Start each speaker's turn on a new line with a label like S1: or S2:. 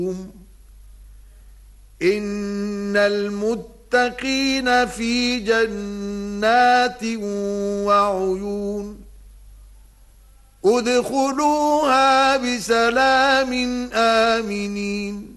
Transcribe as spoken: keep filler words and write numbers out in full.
S1: إن المتقين في جنات وعيون ادخلوها بسلام آمنين